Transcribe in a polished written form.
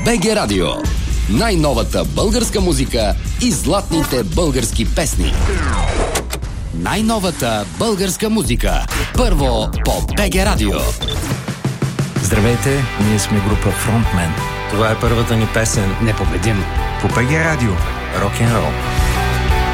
БГ Радио. Най-новата българска музика и златните български песни. Най-новата българска музика. Първо по БГ Радио. Здравейте, ние сме група Frontman. Това е първата ни песен Непобедим. По БГ Радио. Рок-н-рол.